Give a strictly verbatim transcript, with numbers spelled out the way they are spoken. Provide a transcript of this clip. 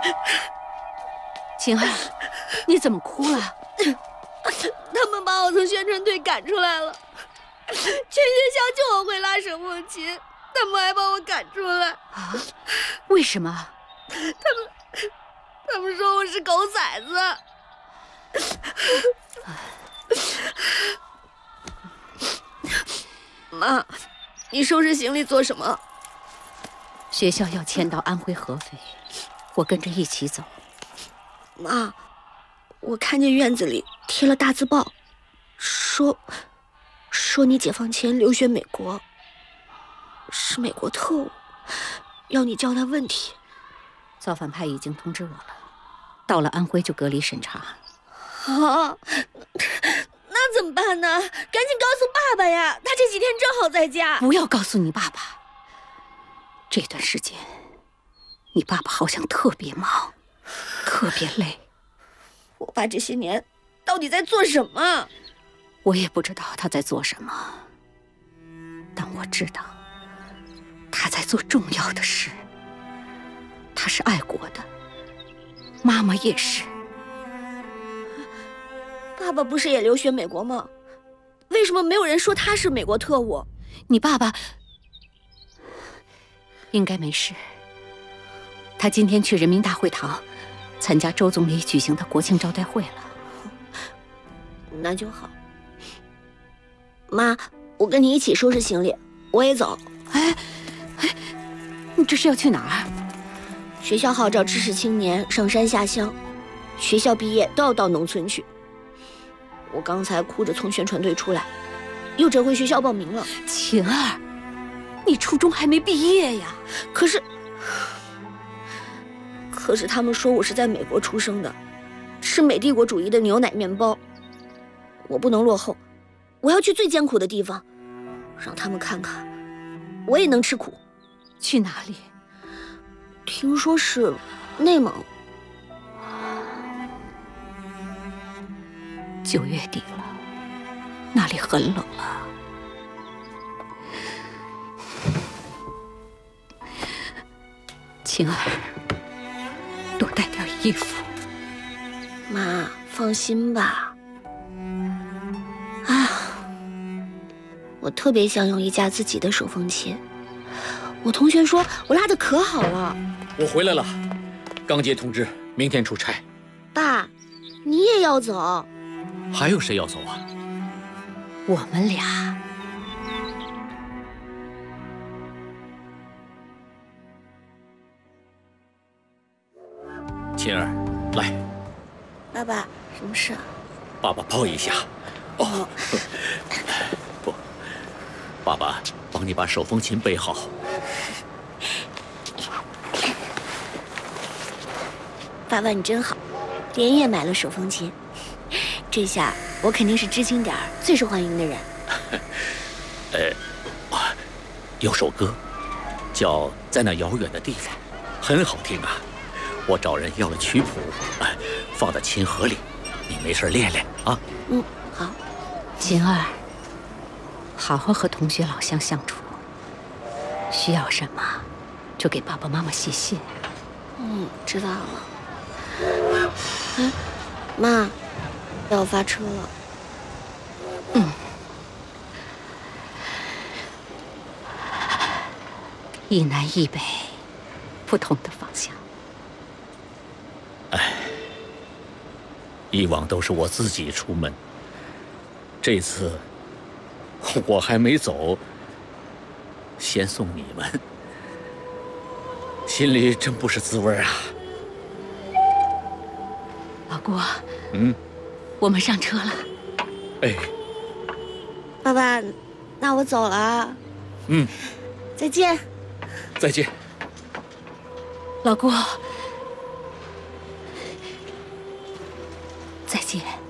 晴儿，你怎么哭了？ 他们把我从宣传队赶出来了，全学校就我会拉手风琴，他们还把我赶出来。 啊？为什么？ 他们他们说我是狗崽子。妈，你收拾行李做什么？ 学校要迁到安徽合肥，我跟着一起走。 妈，我看见院子里贴了大字报，说说你解放前留学美国，是美国特务，要你交代问题。 造反派已经通知我了，到了安徽就隔离审查。 啊，那怎么办呢？赶紧告诉爸爸呀，他这几天正好在家。 不要告诉你爸爸，这段时间你爸爸好像特别忙，特别累。 我爸这些年到底在做什么？ 我也不知道他在做什么，但我知道他在做重要的事。他是爱国的，妈妈也是。 爸爸不是也留学美国吗？为什么没有人说他是美国特务？ 你爸爸应该没事。他今天去人民大会堂参加周总理举行的国庆招待会了。 那就好。妈，我跟你一起收拾行李，我也走。 哎哎，你这是要去哪儿？ 学校号召知识青年上山下乡，学校毕业都要到农村去。我刚才哭着从宣传队出来，又折回学校报名了。 晴儿，你初中还没毕业呀。 可是，可是他们说我是在美国出生的，吃美帝国主义的牛奶面包。我不能落后，我要去最艰苦的地方，让他们看看我也能吃苦。 去哪里？ 听说是内蒙。 九月底了，那里很冷了。晴儿，多带点衣服。 妈，放心吧。啊，我特别想有一架自己的手风琴。我同学说我拉得可好了。 我回来了，刚接通知，明天出差。 爸，你也要走？ 还有谁要走啊？ 我们俩。 晴儿，来。 爸爸，什么事？ 爸爸抱一下。哦，不，爸爸帮你把手风琴备好。 爸爸你真好，连夜买了手风琴。这下我肯定是知青点儿最受欢迎的人。 呃，有首歌叫《在那遥远的地方》，很好听啊。我找人要了曲谱，哎，放在琴盒里，你没事练练啊。 嗯，好。 晴儿，好好和同学老乡相处，需要什么就给爸爸妈妈写信。 嗯，知道了。哎，妈，要发车了。 嗯。一南一北，不同的方向。 哎，以往都是我自己出门，这次我还没走，先送你们，心里真不是滋味啊。 老郭， 嗯， 我们上车了。 哎， 爸爸，那我走了。 嗯， 再见。 再见。 老郭，再见。